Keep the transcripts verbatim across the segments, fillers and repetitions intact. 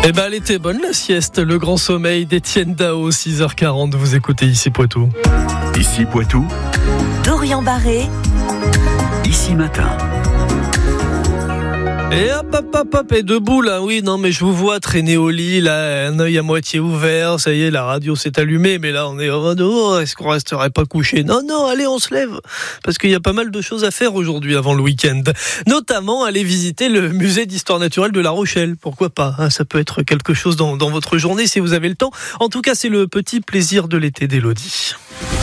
Eh ben, elle était bonne la sieste, le grand sommeil d'Étienne Dao, six heures quarante, vous écoutez Ici Poitou. Ici Poitou, Dorian Barré, Ici Matin. Et hop, hop, hop, hop, et debout là, oui, non mais je vous vois traîner au lit, là, un œil à moitié ouvert, ça y est, la radio s'est allumée, mais là on est en oh, est-ce qu'on resterait pas couché? Non, non, allez, on se lève, parce qu'il y a pas mal de choses à faire aujourd'hui avant le week-end, notamment aller visiter le musée d'histoire naturelle de La Rochelle, pourquoi pas, hein, ça peut être quelque chose dans, dans votre journée si vous avez le temps, en tout cas c'est le petit plaisir de l'été d'Élodie.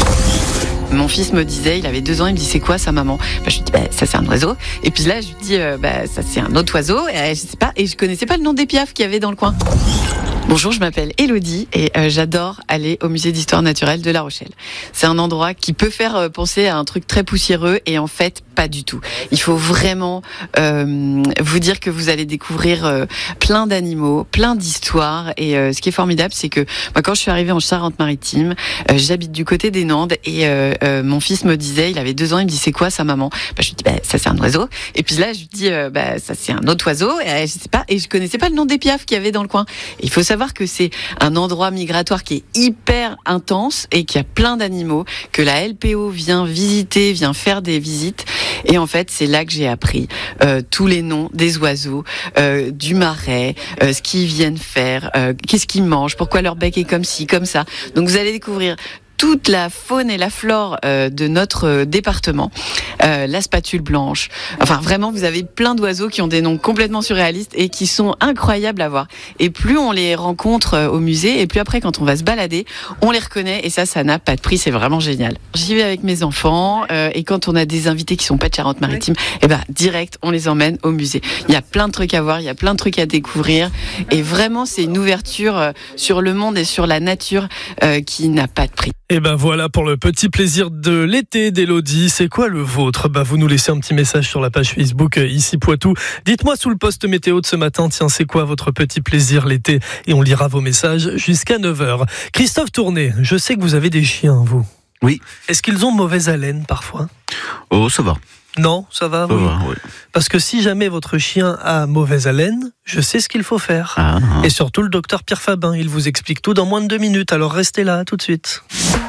Mon fils me disait, il avait deux ans, il me dit c'est quoi ça maman? Bah, je lui dis bah, ça c'est un oiseau. Et puis là je lui dis euh, bah, ça c'est un autre oiseau. Et, euh, je sais pas, et je connaissais pas le nom des piafs qu'il y avait dans le coin. Bonjour, je m'appelle Élodie et euh, j'adore aller au musée d'histoire naturelle de La Rochelle. C'est un endroit qui peut faire euh, penser à un truc très poussiéreux et en fait pas du tout. Il faut vraiment euh, vous dire que vous allez découvrir euh, plein d'animaux, plein d'histoires et euh, ce qui est formidable c'est que moi, quand je suis arrivée en Charente-Maritime, euh, j'habite du côté des Nandes et euh, euh, mon fils me disait, il avait deux ans, il me dit c'est quoi ça maman? Bah, je lui dis bah, ça c'est un oiseau. Et puis là je lui dis euh, bah, ça c'est un autre oiseau et euh, je sais pas, et je connaissais pas le nom des piafs qu'il y avait dans le coin. Et il faut savoir que c'est un endroit migratoire qui est hyper intense et qu'il y a plein d'animaux que la L P O vient visiter, vient faire des visites. Et en fait, c'est là que j'ai appris euh, tous les noms des oiseaux, euh, du marais, euh, ce qu'ils viennent faire, euh, qu'est-ce qu'ils mangent, pourquoi leur bec est comme ci, comme ça. Donc vous allez découvrir toute la faune et la flore euh, de notre euh, département, euh, la spatule blanche. Enfin, vraiment, vous avez plein d'oiseaux qui ont des noms complètement surréalistes et qui sont incroyables à voir. Et plus on les rencontre euh, au musée, et plus après, quand on va se balader, on les reconnaît. Et ça, ça n'a pas de prix. C'est vraiment génial. J'y vais avec mes enfants euh, et quand on a des invités qui sont pas de Charente-Maritime, ouais. et ben direct, on les emmène au musée. Il y a plein de trucs à voir, il y a plein de trucs à découvrir. Et vraiment, c'est une ouverture euh, sur le monde et sur la nature euh, qui n'a pas de prix. Et ben voilà pour le petit plaisir de l'été d'Élodie. C'est quoi le vôtre? Bah vous nous laissez un petit message sur la page Facebook Ici Poitou. Dites-moi sous le post météo de ce matin, tiens, c'est quoi votre petit plaisir l'été? Et on lira vos messages jusqu'à neuf heures. Christophe Tourné, je sais que vous avez des chiens, vous. Oui. Est-ce qu'ils ont mauvaise haleine parfois? Oh, ça va. Non, ça va, ça oui. va, oui. Parce que si jamais votre chien a mauvaise haleine, je sais ce qu'il faut faire. Ah, ah. Et surtout le docteur Pierre Fabin, il vous explique tout dans moins de deux minutes. Alors restez là, tout de suite.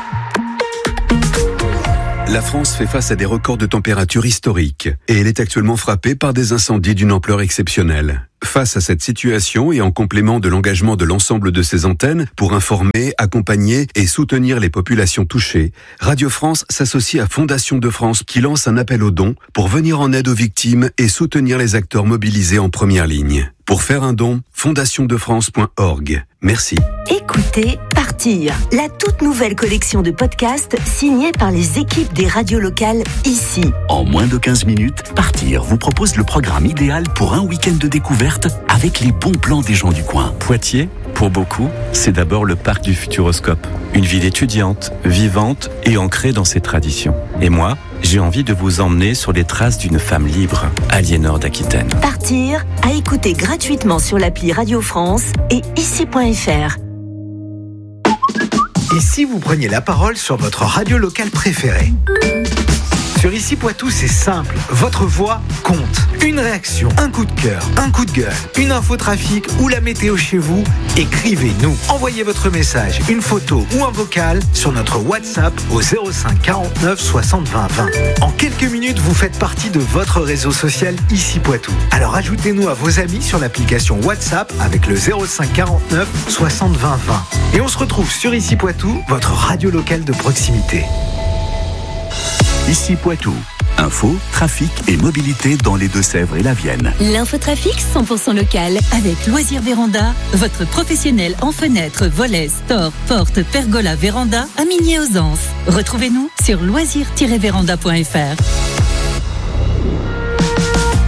La France fait face à des records de température historiques et elle est actuellement frappée par des incendies d'une ampleur exceptionnelle. Face à cette situation et en complément de l'engagement de l'ensemble de ses antennes pour informer, accompagner et soutenir les populations touchées, Radio France s'associe à Fondation de France qui lance un appel aux dons pour venir en aide aux victimes et soutenir les acteurs mobilisés en première ligne. Pour faire un don, fondation de france point org. Merci. Écoutez Partir, la toute nouvelle collection de podcasts signée par les équipes des radios locales ici. En moins de quinze minutes, Partir vous propose le programme idéal pour un week-end de découverte avec les bons plans des gens du coin. Poitiers, pour beaucoup, c'est d'abord le parc du Futuroscope. Une ville étudiante, vivante et ancrée dans ses traditions. Et moi, j'ai envie de vous emmener sur les traces d'une femme libre, Aliénor d'Aquitaine. Partir, à écouter gratuitement sur l'appli Radio France et ici point f r. Et si vous preniez la parole sur votre radio locale préférée? Sur Ici Poitou, c'est simple. Votre voix compte. Une réaction, un coup de cœur, un coup de gueule, une info trafic ou la météo chez vous, écrivez-nous. Envoyez votre message, une photo ou un vocal sur notre WhatsApp au zéro cinq quarante-neuf soixante vingt vingt. En quelques minutes, vous faites partie de votre réseau social Ici Poitou. Alors ajoutez-nous à vos amis sur l'application WhatsApp avec le zéro cinq quarante-neuf soixante vingt vingt. Et on se retrouve sur Ici Poitou, votre radio locale de proximité. Ici Poitou. Info, trafic et mobilité dans les Deux-Sèvres et la Vienne. L'infotrafic cent pour cent local avec Loisirs Véranda, votre professionnel en fenêtres, volets, stores, portes, pergola, véranda à Migné-aux-Anses. Retrouvez-nous sur loisirs tiret véranda point f r.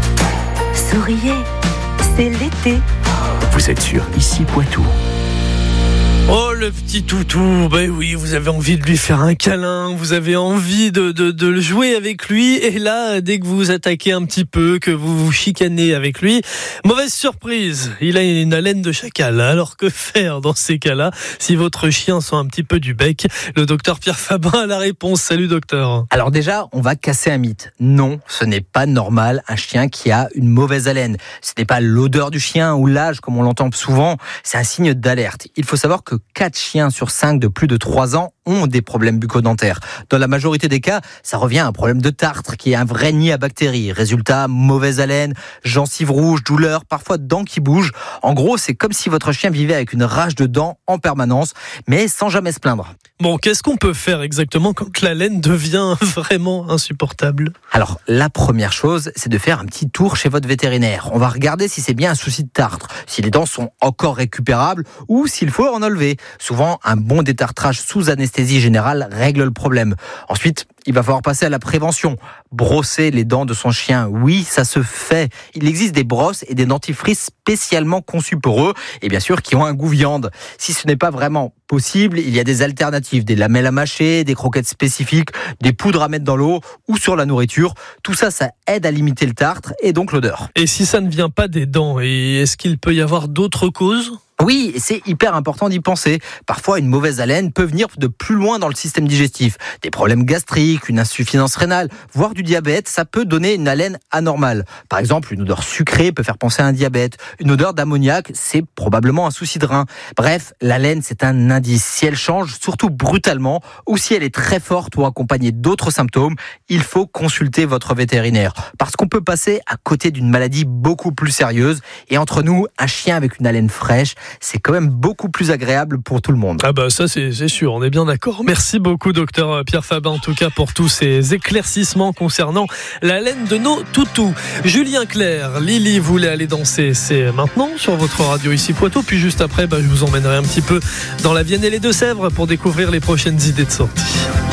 Souriez, c'est l'été. Vous êtes sur Ici Poitou. Oh, le petit toutou, ben oui, vous avez envie de lui faire un câlin, vous avez envie de, de, de le jouer avec lui, et là, dès que vous vous attaquez un petit peu, que vous vous chicanez avec lui, mauvaise surprise, il a une haleine de chacal. Alors que faire dans ces cas-là, si votre chien sent un petit peu du bec? Le docteur Pierre Fabin a la réponse. Salut docteur. Alors déjà, on va casser un mythe. Non, ce n'est pas normal un chien qui a une mauvaise haleine. Ce n'est pas l'odeur du chien ou l'âge, comme on l'entend souvent, c'est un signe d'alerte. Il faut savoir que quatre chiens sur cinq de plus de trois ans ont des problèmes bucco-dentaires. Dans la majorité des cas, ça revient à un problème de tartre qui est un vrai nid à bactéries. Résultat, mauvaise haleine, gencives rouges, douleurs, parfois dents qui bougent. En gros, c'est comme si votre chien vivait avec une rage de dents en permanence, mais sans jamais se plaindre. Bon, qu'est-ce qu'on peut faire exactement quand la laine devient vraiment insupportable? Alors, la première chose, c'est de faire un petit tour chez votre vétérinaire. On va regarder si c'est bien un souci de tartre, si les dents sont encore récupérables ou s'il faut en enlever. Souvent, un bon détartrage sous anesthésie générale règle le problème. Ensuite, il va falloir passer à la prévention. Brosser les dents de son chien, oui, ça se fait. Il existe des brosses et des dentifrices spécialement conçus pour eux, et bien sûr qui ont un goût viande. Si ce n'est pas vraiment possible, il y a des alternatives, des lamelles à mâcher, des croquettes spécifiques, des poudres à mettre dans l'eau ou sur la nourriture. Tout ça, ça aide à limiter le tartre et donc l'odeur. Et si ça ne vient pas des dents, est-ce qu'il peut y avoir d'autres causes ? Oui, c'est hyper important d'y penser. Parfois, une mauvaise haleine peut venir de plus loin dans le système digestif. Des problèmes gastriques, une insuffisance rénale, voire du diabète, ça peut donner une haleine anormale. Par exemple, une odeur sucrée peut faire penser à un diabète. Une odeur d'ammoniac, c'est probablement un souci de rein. Bref, l'haleine, c'est un indice. Si elle change, surtout brutalement, ou si elle est très forte ou accompagnée d'autres symptômes, il faut consulter votre vétérinaire. Parce qu'on peut passer à côté d'une maladie beaucoup plus sérieuse. Et entre nous, un chien avec une haleine fraîche, c'est quand même beaucoup plus agréable pour tout le monde. Ah bah ça c'est, c'est sûr, on est bien d'accord. Merci beaucoup docteur Pierre Fabin en tout cas pour tous ces éclaircissements concernant la laine de nos toutous. Julien Clerc, Lily voulait aller danser, c'est maintenant sur votre radio ici Poitou, puis juste après bah, je vous emmènerai un petit peu dans la Vienne et les Deux-Sèvres pour découvrir les prochaines idées de sortie.